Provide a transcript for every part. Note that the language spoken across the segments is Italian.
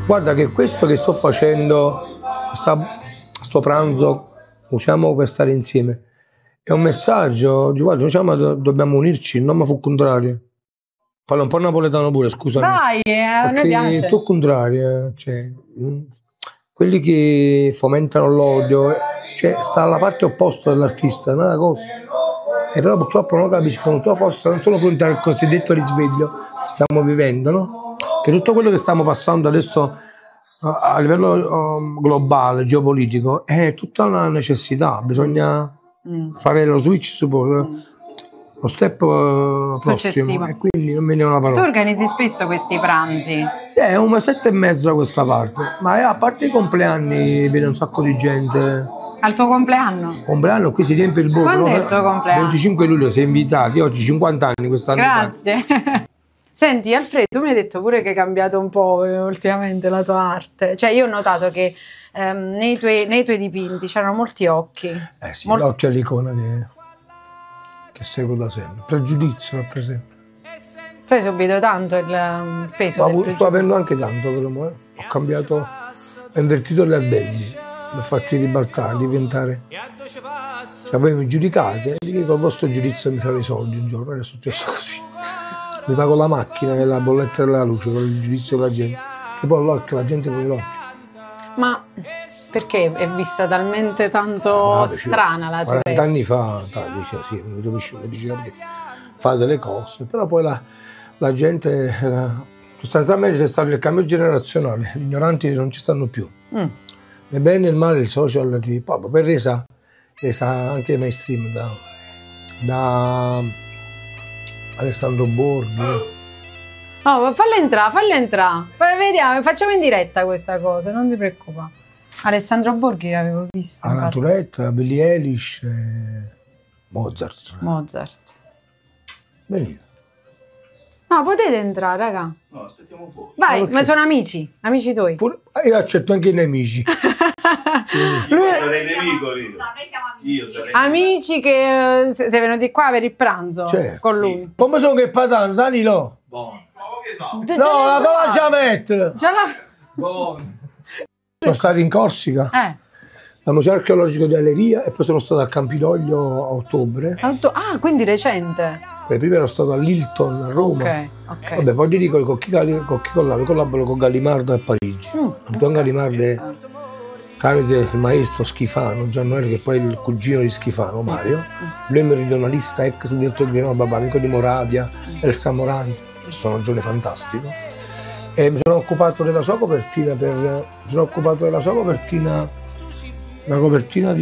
Guarda che questo che sto facendo, sto pranzo, usiamo per stare insieme, è un messaggio, guarda, diciamo, dobbiamo unirci, non mi fu contrario. Parla un po' napoletano pure, scusami. Vai, a noi piace. Tu contrario, cioè, quelli che fomentano l'odio, cioè, sta alla parte opposta dell'artista, non è una cosa. E però purtroppo non capiscono, forse non sono pronti al cosiddetto risveglio che stiamo vivendo, no? Che tutto quello che stiamo passando adesso a livello globale, geopolitico, è tutta una necessità, bisogna fare lo switch su lo step prossimo e quindi non me ne ho una parola. Tu organizzi spesso questi pranzi? Sì, è un mesetto e mezzo da questa parte, ma a parte i compleanni viene un sacco di gente. Al tuo compleanno? Compleanno, qui si riempie il bordo. Quando è il tuo compleanno? 25 luglio, sei invitati, oggi 50 anni quest'anno. Grazie. Senti Alfredo, tu mi hai detto pure che hai cambiato un po' ultimamente la tua arte, cioè io ho notato che nei tuoi dipinti c'erano molti occhi. Sì, l'occhio è l'icona che seguo da sempre, pregiudizio rappresenta. Tu hai subito tanto il peso del pregiudizio? Sto avendo anche tanto però, ho cambiato, ho invertito le addendi, li ho fatti ribaltare, diventare. Cioè voi mi giudicate, e col vostro giudizio mi farò i soldi un giorno, è successo così. Mi pago la macchina e la bolletta della luce con il giudizio della gente. E poi l'occhio, la gente con l'occhio. Ma perché è vista talmente tanto strana la tua 40 anni fa, sì, fa delle cose, però poi la gente, sostanzialmente c'è stato il cambio generazionale, gli ignoranti non ci stanno più. Né bene né il male, il social, per resa anche mainstream da Alessandro Borghi. No, falla entrare. Vediamo, facciamo in diretta questa cosa, non ti preoccupare. Alessandro Borghi che avevo visto. Anna Turetta, Billie Eilish, Mozart. Benissimo. No, potete entrare, raga. No, aspettiamo fuori. Vai, ma sono amici tuoi. Io accetto anche i nemici. Sì. Io sarei nemico io. No, noi siamo amici. Io sarei amici che sei venuti qua per il pranzo con lui. Sì. Come sono che patano, Danilo? Buono. No, la cosa già mettere. Buono. Sono stato in Corsica. Al Museo Archeologico di Alleria e poi sono stato al Campidoglio a ottobre. Ah, quindi recente. E prima ero stato all'Hilton a Roma. Ok. Vabbè, poi ti dico con chi collaboro con Gallimardo a Parigi. Antoine Gallimardo tramite il maestro Schifano, Giannoele, che poi è il cugino di Schifano, Mario. Lui è meridionalista, ex direttore di Roma, amico di Moravia, Elsa Morante, personaggio fantastico. E mi sono occupato della sua copertina la copertina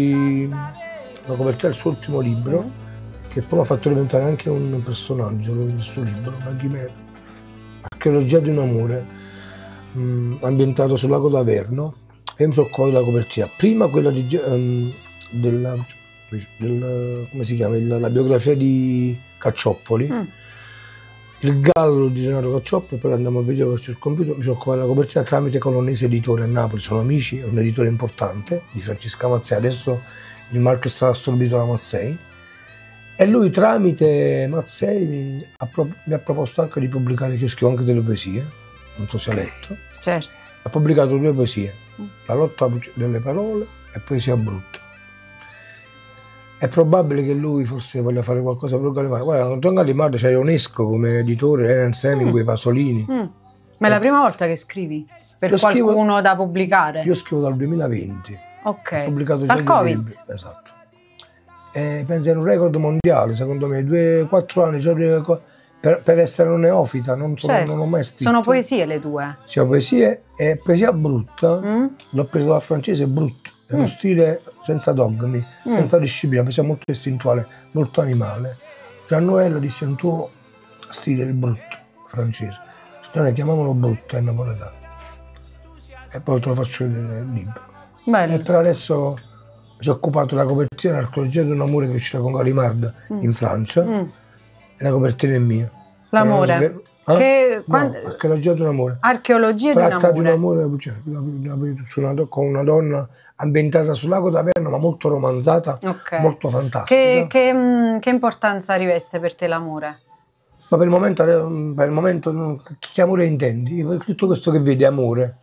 del suo ultimo libro, che poi mi ha fatto diventare anche un personaggio del suo libro, una chimera. Archeologia di un amore, ambientato sul lago d'Averno, e mi sono occupato della copertina. Prima quella come si chiama? La biografia di Caccioppoli. Il Gallo di Renato Caccioppoli, poi andiamo a vedere sul computer, mi sono occupato della copertina tramite Colonnese Editore a Napoli, sono amici, è un editore importante, di Francesca Mazzei, adesso il marchio sarà assorbito da Mazzei, e lui tramite Mazzei mi ha proposto anche di pubblicare, che io scrivo anche delle poesie, non so se ha letto. Certo. Ha pubblicato 2 poesie, La lotta delle parole e Poesia brutta. È probabile che lui forse voglia fare qualcosa per Gallimardo. Guarda, Antonio Gallimardo c'è Ionesco come editore, Ernst Hemingway, Pasolini. Ma è la prima volta che scrivi? Per qualcuno da pubblicare? Io scrivo dal 2020. Ok. Ho pubblicato dal Covid? libri. Esatto. E penso è un record mondiale, secondo me, 2-4 anni. Cioè, per essere un neofita, non ho mai scritto. Sono poesie le tue? Sì, poesie e poesia brutta. L'ho preso dal francese brutto. È uno stile senza dogmi, senza disciplina, sia molto istintuale, molto animale. Giannoello disse un tuo stile, il brutto, francese. Noi chiamiamolo brutto, è napoletano. E poi te lo faccio vedere il libro. Bello. E per adesso mi sono occupato della copertina dell'Archeologia di un amore che è uscita con Gallimardo in Francia. E la copertina è mia. L'amore? Archeologia di un amore. Archeologia di un amore. Tratta di un amore con una donna ambientata sul lago d'Averno, ma molto romanzata, molto fantastica. Che importanza riveste per te l'amore? Ma per il momento che amore intendi? Tutto questo che vedi è amore.